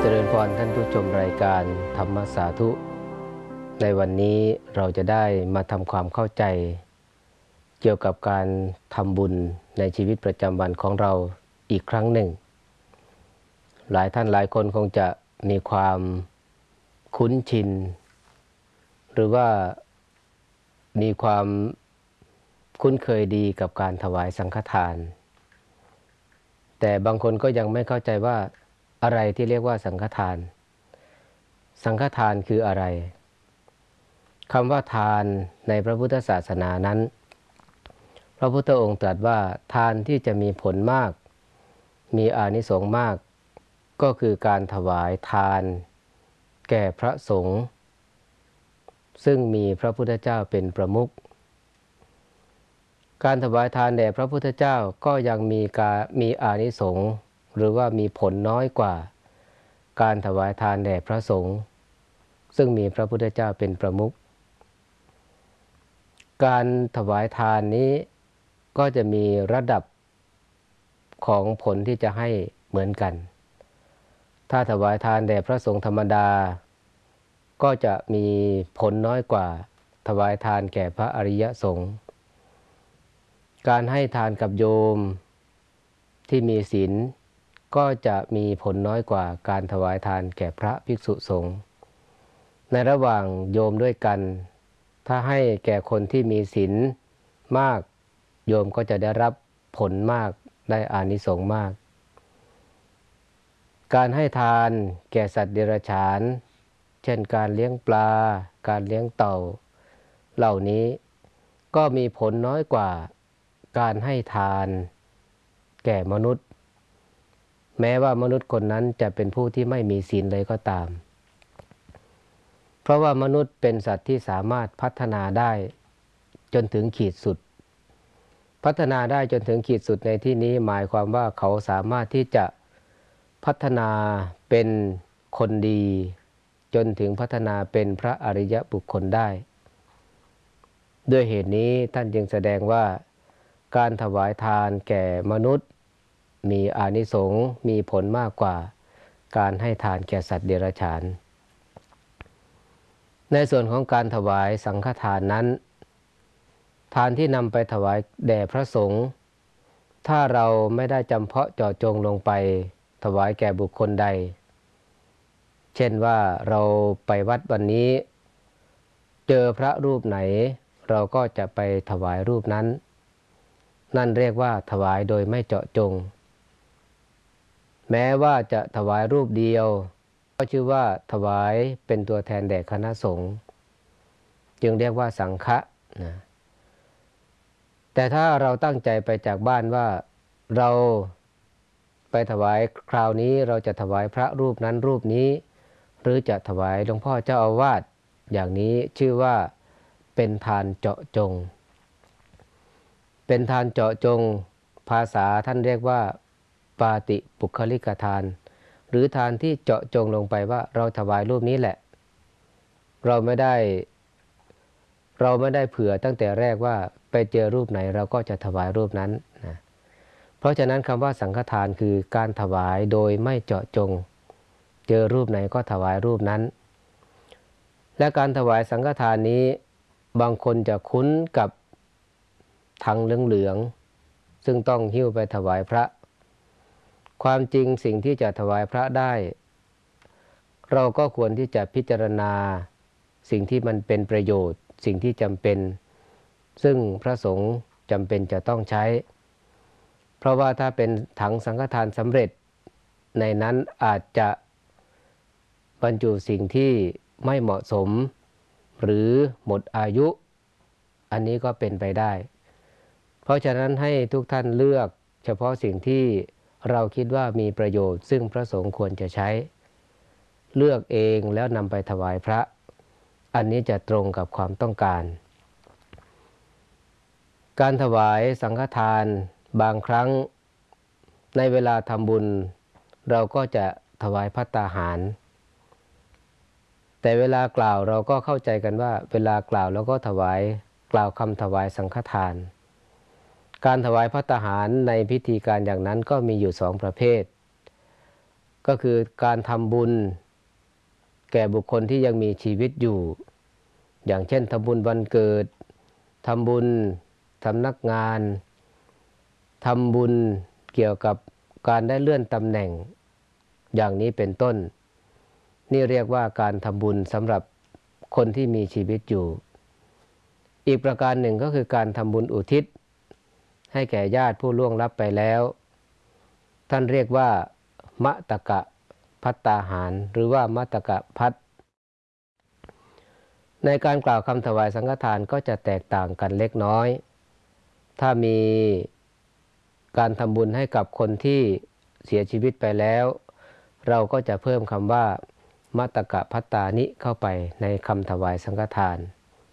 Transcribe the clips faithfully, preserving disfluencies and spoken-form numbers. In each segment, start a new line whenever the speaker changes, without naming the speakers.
เจริญพรท่านผู้ชมรายการธรรมสาธุในวันนี้เราจะได้มาทำความเข้าใจเกี่ยวกับการทำบุญในชีวิตประจำวันของเราอีกครั้งหนึ่งหลายท่านหลายคนคงจะมีความคุ้นชินหรือว่ามีความคุ้นเคยดีกับการถวายสังฆทานแต่บางคนก็ยังไม่เข้าใจว่าอะไรที่เรียกว่าสังฆทานสังฆทานคืออะไรคำว่าทานในพระพุทธศาสนานั้นพระพุทธองค์ตรัสว่าทานที่จะมีผลมากมีอานิสงส์มากก็คือการถวายทานแก่พระสงฆ์ซึ่งมีพระพุทธเจ้าเป็นประมุขการถวายทานแด่พระพุทธเจ้าก็ยังมีการมีอานิสงส์หรือว่ามีผลน้อยกว่าการถวายทานแด่พระสงฆ์ซึ่งมีพระพุทธเจ้าเป็นประมุขการถวายทานนี้ก็จะมีระดับของผลที่จะให้เหมือนกันถ้าถวายทานแด่พระสงฆ์ธรรมดาก็จะมีผลน้อยกว่าถวายทานแก่พระอริยสงฆ์การให้ทานกับโยมที่มีศีลก็จะมีผลน้อยกว่าการถวายทานแก่พระภิกษุสงฆ์ในระหว่างโยมด้วยกันถ้าให้แก่คนที่มีศีลมากโยมก็จะได้รับผลมากได้อานิสงส์มากการให้ทานแก่สัตว์เดรัจฉานเช่นการเลี้ยงปลาการเลี้ยงเต่าเหล่านี้ก็มีผลน้อยกว่าการให้ทานแก่มนุษย์แม้ว่ามนุษย์คนนั้นจะเป็นผู้ที่ไม่มีศีลเลยก็ตามเพราะว่ามนุษย์เป็นสัตว์ที่สามารถพัฒนาได้จนถึงขีดสุดพัฒนาได้จนถึงขีดสุดในที่นี้หมายความว่าเขาสามารถที่จะพัฒนาเป็นคนดีจนถึงพัฒนาเป็นพระอริยบุคคลได้ด้วยเหตุนี้ท่านจึงแสดงว่าการถวายทานแก่มนุษย์มีอานิสงส์มีผลมากกว่าการให้ทานแก่สัตว์เดรัจฉานในส่วนของการถวายสังฆทานนั้นทานที่นำไปถวายแด่พระสงฆ์ถ้าเราไม่ได้จำเพาะเจาะจงลงไปถวายแก่บุคคลใดเช่นว่าเราไปวัดวันนี้เจอพระรูปไหนเราก็จะไปถวายรูปนั้นนั่นเรียกว่าถวายโดยไม่เจาะจงแม้ว่าจะถวายรูปเดียวก็ชื่อว่าถวายเป็นตัวแทนแด่คณะสงฆ์จึงเรียกว่าสังฆะนะแต่ถ้าเราตั้งใจไปจากบ้านว่าเราไปถวายคราวนี้เราจะถวายพระรูปนั้นรูปนี้หรือจะถวายหลวงพ่อเจ้าอาวาสอย่างนี้ชื่อว่าเป็นทานเจาะจงเป็นทานเจาะจงภาษาท่านเรียกว่าปาติปุคลิกทานหรือทานที่เจาะจงลงไปว่าเราถวายรูปนี้แหละเราไม่ได้เราไม่ได้เผื่อตั้งแต่แรกว่าไปเจอรูปไหนเราก็จะถวายรูปนั้นนะเพราะฉะนั้นคำว่าสังฆทานคือการถวายโดยไม่เจาะจงเจอรูปไหนก็ถวายรูปนั้นและการถวายสังฆทานนี้บางคนจะคุ้นกับถังเหลืองๆซึ่งต้องหิ้วไปถวายพระความจริงสิ่งที่จะถวายพระได้เราก็ควรที่จะพิจารณาสิ่งที่มันเป็นประโยชน์สิ่งที่จำเป็นซึ่งพระสงฆ์จำเป็นจะต้องใช้เพราะว่าถ้าเป็นถังสังฆทานสำเร็จในนั้นอาจจะบรรจุสิ่งที่ไม่เหมาะสมหรือหมดอายุอันนี้ก็เป็นไปได้เพราะฉะนั้นให้ทุกท่านเลือกเฉพาะสิ่งที่เราคิดว่ามีประโยชน์ซึ่งพระสงฆ์ควรจะใช้เลือกเองแล้วนำไปถวายพระอันนี้จะตรงกับความต้องการการถวายสังฆทานบางครั้งในเวลาทำบุญเราก็จะถวายภัตตาหารแต่เวลากล่าวเราก็เข้าใจกันว่าเวลากล่าวแล้วก็ถวายกล่าวคำถวายสังฆทานการถวายภัตตาหารในพิธีการอย่างนั้นก็มีอยู่สองประเภทก็คือการทำบุญแก่บุคคลที่ยังมีชีวิตอยู่อย่างเช่นทำบุญวันเกิดทำบุญสำนักงานทำบุญเกี่ยวกับการได้เลื่อนตำแหน่งอย่างนี้เป็นต้นนี่เรียกว่าการทำบุญสำหรับคนที่มีชีวิตอยู่อีกประการหนึ่งก็คือการทำบุญอุทิศให้แก่ญาติผู้ล่วงลับไปแล้วท่านเรียกว่ามะตะกะภัตตาหารหรือว่ามะตะกะภัตในการกล่าวคำถวายสังฆทานก็จะแตกต่างกันเล็กน้อยถ้ามีการทำบุญให้กับคนที่เสียชีวิตไปแล้วเราก็จะเพิ่มคำว่ามะตะกะภัตตานิเข้าไปในคำถวายสังฆทาน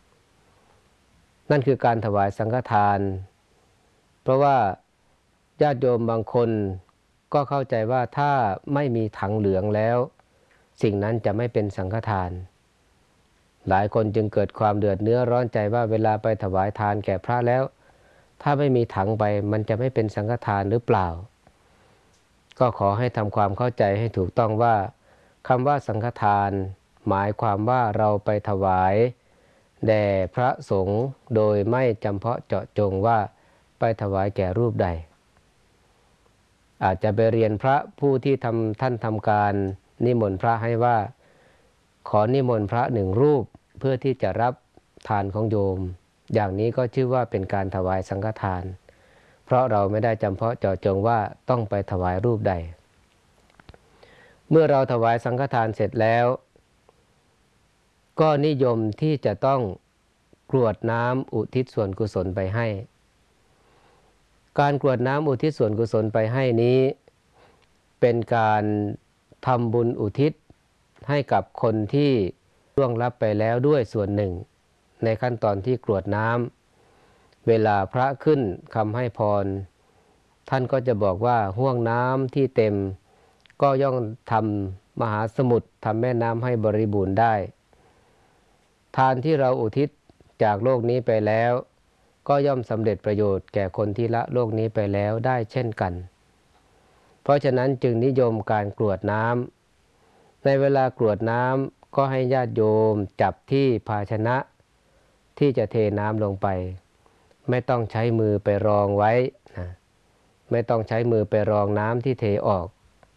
นั่นคือการถวายสังฆทานเพราะว่าญาติโยมบางคนก็เข้าใจว่าถ้าไม่มีถังเหลืองแล้วสิ่งนั้นจะไม่เป็นสังฆทานหลายคนจึงเกิดความเดือดเนื้อร้อนใจว่าเวลาไปถวายทานแก่พระแล้วถ้าไม่มีถังไปมันจะไม่เป็นสังฆทานหรือเปล่าก็ขอให้ทำความเข้าใจให้ถูกต้องว่าคำว่าสังฆทานหมายความว่าเราไปถวายแด่พระสงฆ์โดยไม่จำเพาะเจาะจงว่าไปถวายแก่รูปใดอาจจะไปเรียนพระผู้ที่ทำท่านทำการนิมนต์พระให้ว่าขอนิมนต์พระหนึ่งรูปเพื่อที่จะรับทานของโยมอย่างนี้ก็ชื่อว่าเป็นการถวายสังฆทานเพราะเราไม่ได้จำเพาะเจาะจงว่าต้องไปถวายรูปใดเมื่อเราถวายสังฆทานเสร็จแล้วก็นิยมที่จะต้องกรวดน้ำอุทิศส่วนกุศลไปให้การกรวดน้ำอุทิศส่วนกุศลไปให้นี้เป็นการทำบุญอุทิศให้กับคนที่ล่วงลับไปแล้วด้วยส่วนหนึ่งในขั้นตอนที่กรวดน้ำเวลาพระขึ้นคำให้พรท่านก็จะบอกว่าห้วงน้ำที่เต็มก็ย่อมทำมหาสมุทรทำแม่น้ำให้บริบูรณ์ได้ทานที่เราอุทิศจากโลกนี้ไปแล้วก็ย่อมสำเร็จประโยชน์แก่คนที่ละโลกนี้ไปแล้วได้เช่นกันเพราะฉะนั้นจึงนิยมการกรวดน้ำในเวลากรวดน้ำก็ให้ญาติโยมจับที่ภาชนะที่จะเทน้ำลงไปไม่ต้องใช้มือไปรองไว้นะไม่ต้องใช้มือไปรองน้ำที่เทออก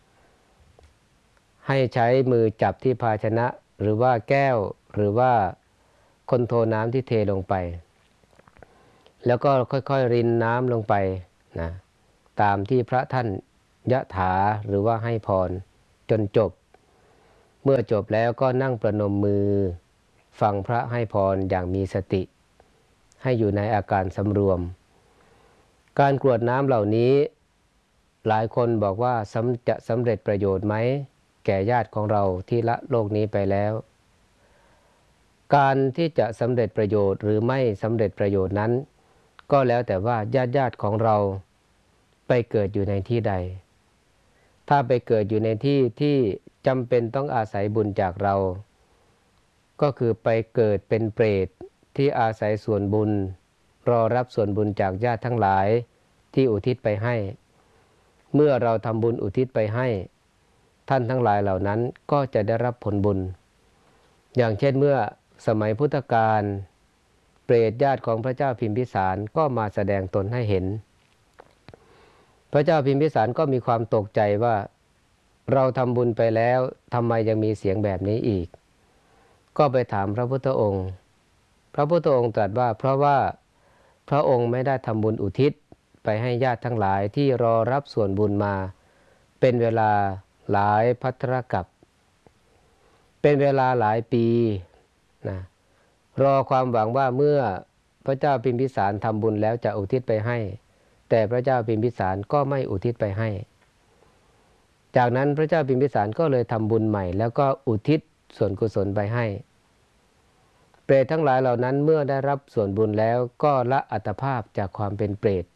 ให้ใช้มือจับที่ภาชนะหรือว่าแก้วหรือว่าคนโทน้ำที่เทลงไปแล้วก็ค่อยๆรินน้ำลงไปนะตามที่พระท่านยะถาหรือว่าให้พรจนจบเมื่อจบแล้วก็นั่งประนมมือฟังพระให้พรอย่างมีสติให้อยู่ในอาการสำรวมการกรวดน้ำเหล่านี้หลายคนบอกว่าจะสำเร็จประโยชน์ไหมแก่ญาติของเราที่ละโลกนี้ไปแล้วการที่จะสำเร็จประโยชน์หรือไม่สำเร็จประโยชน์นั้นก็แล้วแต่ว่าญาติญาติของเราไปเกิดอยู่ในที่ใดถ้าไปเกิดอยู่ในที่ที่จำเป็นต้องอาศัยบุญจากเราก็คือไปเกิดเป็นเปรตที่อาศัยส่วนบุญรอรับส่วนบุญจากญาติทั้งหลายที่อุทิศไปให้เมื่อเราทำบุญอุทิศไปให้ท่านทั้งหลายเหล่านั้นก็จะได้รับผลบุญอย่างเช่นเมื่อสมัยพุทธกาลเปรตญาติของพระเจ้าพิมพิสารก็มาแสดงตนให้เห็นพระเจ้าพิมพิสารก็มีความตกใจว่าเราทำบุญไปแล้วทำไมยังมีเสียงแบบนี้อีกก็ไปถามพระพุทธองค์พระพุทธองค์ตรัสว่าเพราะว่าพระองค์ไม่ได้ทำบุญอุทิศไปให้ญาติทั้งหลายที่รอรับส่วนบุญมาเป็นเวลาหลายภัทรกัปเป็นเวลาหลายปีนะรอความหวังว่าเมื่อพระเจ้าพิมพิสารทำบุญแล้วจะอุทิศไปให้แต่พระเจ้าพิมพิสารก็ไม่อุทิศไปให้จากนั้นพระเจ้าพิมพิสารก็เลยทำบุญใหม่แล้วก็อุทิศส่วนกุศลไปให้เปรตทั้งหลายเหล่านั้นเมื่อได้รับส่วนบุญแล้วก็ละอัตภาพจากความเป็นเปรต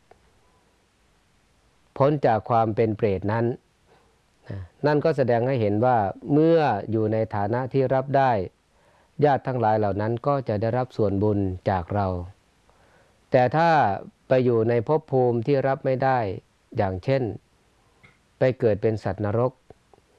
พ้นจากความเป็นเปรตนั้นนั่นก็แสดงให้เห็นว่าเมื่ออยู่ในฐานะที่รับได้ญาติทั้งหลายเหล่านั้นก็จะได้รับส่วนบุญจากเราแต่ถ้าไปอยู่ในภพภูมิที่รับไม่ได้อย่างเช่นไปเกิดเป็นสัตว์นรก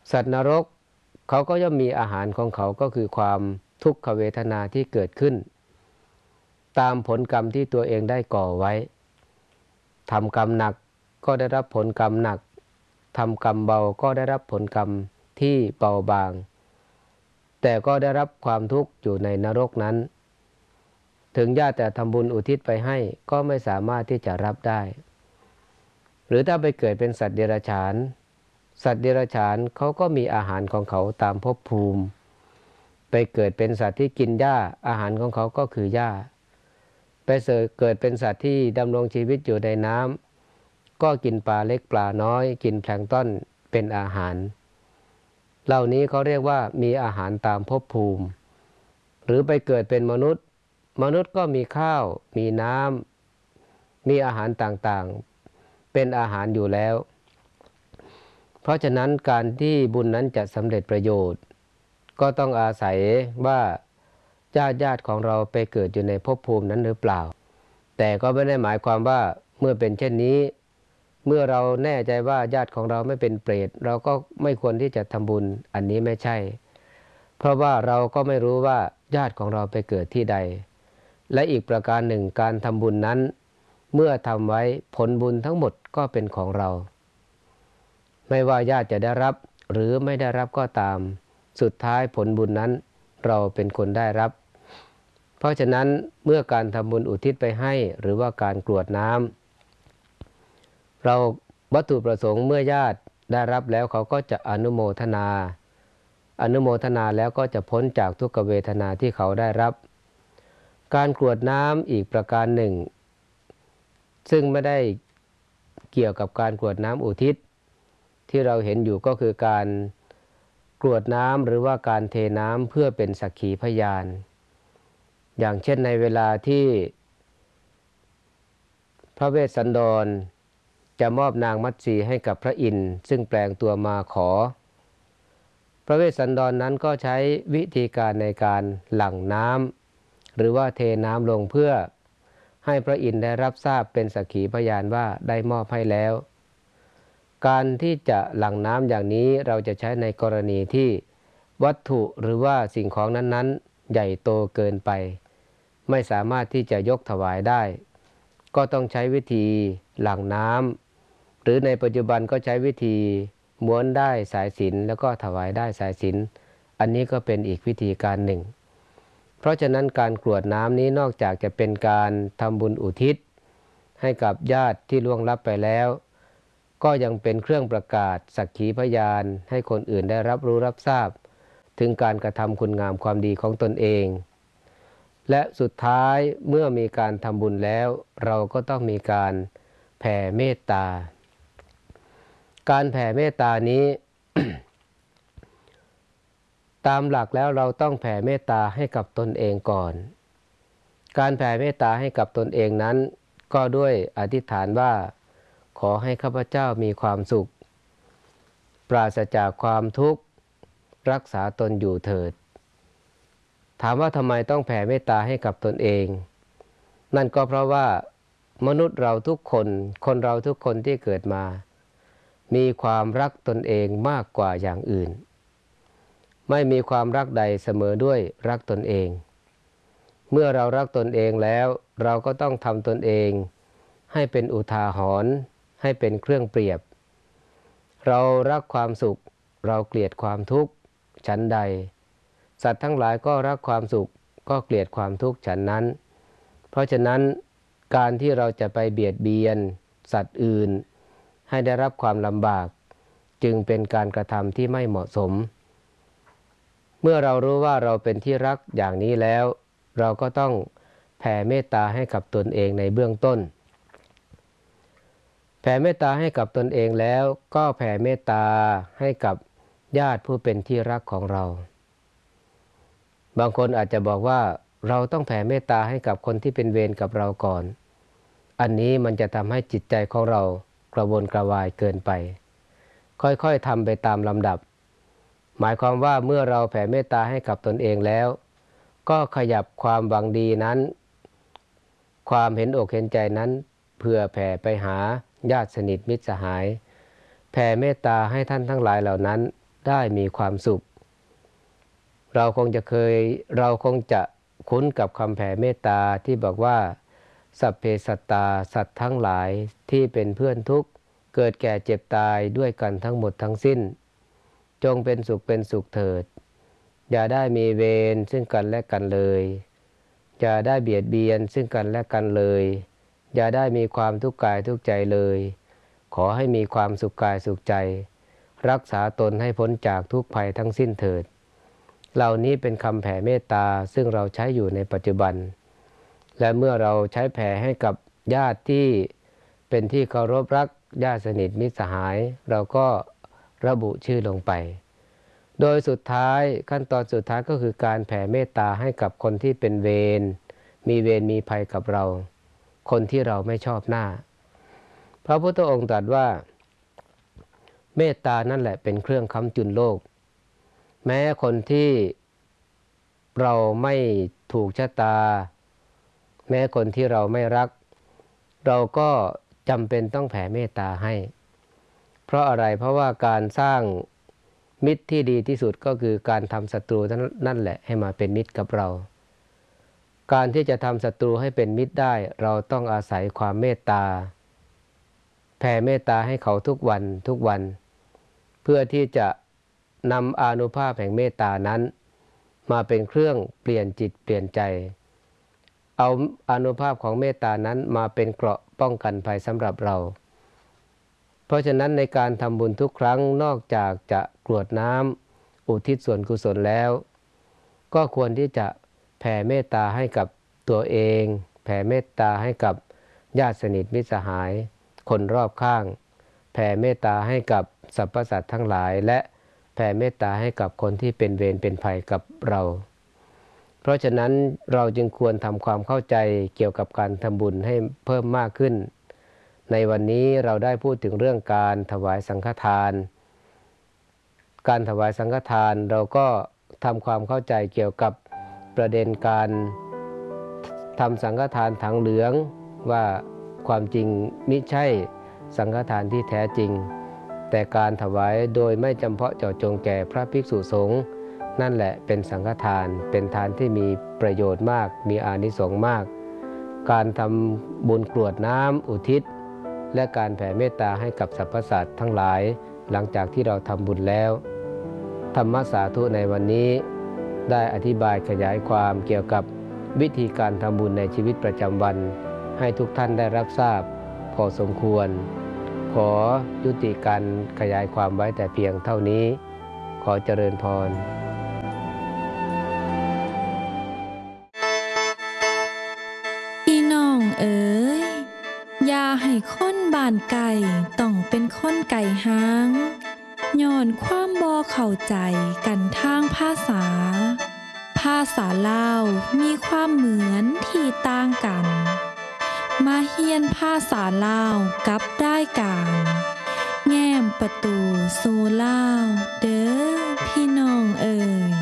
สัตว์นรกเขาก็ย่อมมีอาหารของเขาก็คือความทุกขเวทนาที่เกิดขึ้นตามผลกรรมที่ตัวเองได้ก่อไว้ทำกรรมหนักก็ได้รับผลกรรมหนักทำกรรมเบาก็ได้รับผลกรรมที่เบาบางแต่ก็ได้รับความทุกข์อยู่ในนรกนั้นถึงญาติแต่ทำบุญอุทิศไปให้ก็ไม่สามารถที่จะรับได้หรือถ้าไปเกิดเป็นสัตว์เดรัจฉานสัตว์เดรัจฉานเขาก็มีอาหารของเขาตามภพภูมิไปเกิดเป็นสัตว์ที่กินหญ้าอาหารของเขาก็คือหญ้าไปเกิดเป็นสัตว์ที่ดำรงชีวิตอยู่ในน้ำก็กินปลาเล็กปลาน้อยกินแพลงก์ต้นเป็นอาหารเหล่านี้เขาเรียกว่ามีอาหารตามภพภูมิหรือไปเกิดเป็นมนุษย์มนุษย์ก็มีข้าวมีน้ำมีอาหารต่างๆเป็นอาหารอยู่แล้วเพราะฉะนั้นการที่บุญนั้นจะสำเร็จประโยชน์ก็ต้องอาศัยว่าญาติญาติของเราไปเกิดอยู่ในภพภูมินั้นหรือเปล่าแต่ก็ไม่ได้หมายความว่าเมื่อเป็นเช่นนี้เมื่อเราแน่ใจว่าญาติของเราไม่เป็นเปรตเราก็ไม่ควรที่จะทำบุญอันนี้ไม่ใช่เพราะว่าเราก็ไม่รู้ว่าญาติของเราไปเกิดที่ใดและอีกประการหนึ่งการทำบุญนั้นเมื่อทำไว้ผลบุญทั้งหมดก็เป็นของเราไม่ว่าญาติจะได้รับหรือไม่ได้รับก็ตามสุดท้ายผลบุญนั้นเราเป็นคนได้รับเพราะฉะนั้นเมื่อการทำบุญอุทิศไปให้หรือว่าการกรวดน้ำเราวัตถุประสงค์เมื่อญาติได้รับแล้วเขาก็จะอนุโมทนาอนุโมทนาแล้วก็จะพ้นจากทุกขเวทนาที่เขาได้รับการกรวดน้ำอีกประการหนึ่งซึ่งไม่ได้เกี่ยวกับการกรวดน้ำอุทิศที่เราเห็นอยู่ก็คือการกรวดน้ำหรือว่าการเทน้ำเพื่อเป็นสักขีพยานอย่างเช่นในเวลาที่พระเวสสันดรจะมอบนางมัตสีให้กับพระอินทร์ซึ่งแปลงตัวมาขอพระเวสสันดร น, นั้นก็ใช้วิธีการในการหลั่งน้ำหรือว่าเทน้ำลงเพื่อให้พระอินทร์ได้รับทราบเป็นสักขีพยานว่าได้มอบให้แล้วการที่จะหลั่งน้ำอย่างนี้เราจะใช้ในกรณีที่วัตถุหรือว่าสิ่งของนั้นๆใหญ่โตเกินไปไม่สามารถที่จะยกถวายได้ก็ต้องใช้วิธีหลั่งน้ำหรือในปัจจุบันก็ใช้วิธีม้วนได้สายสิญจน์แล้วก็ถวายได้สายสิญจน์อันนี้ก็เป็นอีกวิธีการหนึ่งเพราะฉะนั้นการกรวดน้ำนี้นอกจากจะเป็นการทำบุญอุทิศให้กับญาติที่ล่วงลับไปแล้วก็ยังเป็นเครื่องประกาศสักขีพยานให้คนอื่นได้รับรู้รับทราบถึงการกระทำคุณงามความดีของตนเองและสุดท้ายเมื่อมีการทำบุญแล้วเราก็ต้องมีการแผ่เมตตาการแผ่เมตตานี้ ตามหลักแล้วเราต้องแผ่เมตตาให้กับตนเองก่อนการแผ่เมตตาให้กับตนเองนั้นก็ด้วยอธิษฐานว่าขอให้ข้าพเจ้ามีความสุขปราศจากความทุกข์รักษาตนอยู่เถิดถามว่าทำไมต้องแผ่เมตตาให้กับตนเองนั่นก็เพราะว่ามนุษย์เราทุกคนคนเราทุกคนที่เกิดมามีความรักตนเองมากกว่าอย่างอื่นไม่มีความรักใดเสมอด้วยรักตนเองเมื่อเรารักตนเองแล้วเราก็ต้องทำตนเองให้เป็นอุทาหรณ์ให้เป็นเครื่องเปรียบเรารักความสุขเราเกลียดความทุกข์ฉันใดสัตว์ทั้งหลายก็รักความสุขก็เกลียดความทุกข์ฉันนั้นเพราะฉะนั้นการที่เราจะไปเบียดเบียนสัตว์อื่นให้ได้รับความลำบากจึงเป็นการกระทำที่ไม่เหมาะสมเมื่อเรารู้ว่าเราเป็นที่รักอย่างนี้แล้วเราก็ต้องแผ่เมตตาให้กับตนเองในเบื้องต้นแผ่เมตตาให้กับตนเองแล้วก็แผ่เมตตาให้กับญาติผู้เป็นที่รักของเราบางคนอาจจะบอกว่าเราต้องแผ่เมตตาให้กับคนที่เป็นเวรกับเราก่อนอันนี้มันจะทำให้จิตใจของเรากระวนกระวายเกินไปค่อยๆทำไปตามลำดับหมายความว่าเมื่อเราแผ่เมตตาให้กับตนเองแล้วก็ขยับความหวังดีนั้นความเห็นอกเห็นใจนั้นเพื่อแผ่ไปหาญาติสนิทมิตรสหายแผ่เมตตาให้ท่านทั้งหลายเหล่านั้นได้มีความสุขเราคงจะเคยเราคงจะคุ้นกับคำแผ่เมตตาที่บอกว่าสัพเพสัตตาสัตว์ทั้งหลายที่เป็นเพื่อนทุกข์เกิดแก่เจ็บตายด้วยกันทั้งหมดทั้งสิ้นจงเป็นสุขเป็นสุขเถิดอย่าได้มีเวรซึ่งกันและกันเลยอย่าได้เบียดเบียนซึ่งกันและกันเลยอย่าได้มีความทุกข์กายทุกข์ใจเลยขอให้มีความสุขกายสุขใจรักษาตนให้พ้นจากทุกภัยทั้งสิ้นเถิดเหล่านี้เป็นคำแผ่เมตตาซึ่งเราใช้อยู่ในปัจจุบันและเมื่อเราใช้แผ่ให้กับญาติที่เป็นที่เคารพรักญาติสนิทมิตรสหายเราก็ระบุชื่อลงไปโดยสุดท้ายขั้นตอนสุดท้ายก็คือการแผ่เมตตาให้กับคนที่เป็นเวรมีเวรมีภัยกับเราคนที่เราไม่ชอบหน้าพระพุทธองค์ตรัสว่าเมตตานั่นแหละเป็นเครื่องค้ำจุนโลกแม้คนที่เราไม่ถูกชะตาแม้คนที่เราไม่รักเราก็จำเป็นต้องแผ่เมตตาให้เพราะอะไรเพราะว่าการสร้างมิตรที่ดีที่สุดก็คือการทำศัตรูนั่นแหละให้มาเป็นมิตรกับเราการที่จะทำศัตรูให้เป็นมิตรได้เราต้องอาศัยความเมตตาแผ่เมตตาให้เขาทุกวันทุกวันเพื่อที่จะนำอานุภาพแห่งเมตตานั้นมาเป็นเครื่องเปลี่ยนจิตเปลี่ยนใจเอาอานุภาพของเมตตานั้นมาเป็นเกราะป้องกันภัยสำหรับเราเพราะฉะนั้นในการทำบุญทุกครั้งนอกจากจะกรวดน้ำอุทิศส่วนกุศลแล้วก็ควรที่จะแผ่เมตตาให้กับตัวเองแผ่เมตตาให้กับญาติสนิทมิตรสหายคนรอบข้างแผ่เมตตาให้กับสรรพสัตว์ทั้งหลายและแผ่เมตตาให้กับคนที่เป็นเวรเป็นภัยกับเราเพราะฉะนั้นเราจึงควรทำความเข้าใจเกี่ยวกับการทำบุญให้เพิ่มมากขึ้นในวันนี้เราได้พูดถึงเรื่องการถวายสังฆทานการถวายสังฆทานเราก็ทำความเข้าใจเกี่ยวกับประเด็นการทำสังฆทานถังเหลืองว่าความจริงมิใช่สังฆทานที่แท้จริงแต่การถวายโดยไม่จำเพาะเจาะจงแก่พระภิกษุสงฆ์นั่นแหละเป็นสังฆทานเป็นทานที่มีประโยชน์มากมีอานิสงส์มากการทำบุญกรวดน้ำอุทิศและการแผ่เมตตาให้กับสรรพสัตว์ทั้งหลายหลังจากที่เราทำบุญแล้วธรรมสาธุในวันนี้ได้อธิบายขยายความเกี่ยวกับวิธีการทำบุญในชีวิตประจำวันให้ทุกท่านได้รับทราบพอสมควรขอยุติการขยายความไว้แต่เพียงเท่านี้ขอเจริญพร
พี่น้องเอ๋ยอย่าให้คนบ้านไก่ต้องเป็นคนไก่หางย้อนความบ่เข้าใจกันทางภาษาภาษาลาวมีความเหมือนที่ต่างกันมาเรียนภาษาลาวกับรายการแง้มประตูสู่ลาวเด้อพี่น้องเอ๋ย